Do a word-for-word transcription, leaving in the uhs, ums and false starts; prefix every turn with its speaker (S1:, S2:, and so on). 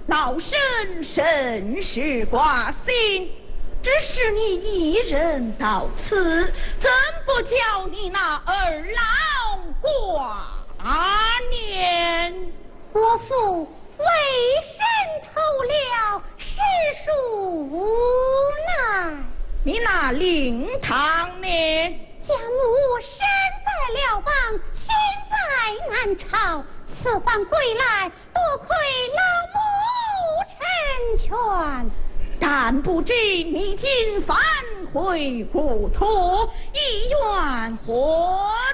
S1: 老身甚是挂心。只是你一人到此，怎不叫你那二老挂念？
S2: 我父为神投了世俗无奈。
S1: 你那令堂呢？
S2: 家母身在辽邦，心在南朝，此番归来，多亏老母成全。
S1: 但不知你今返回故土，意愿何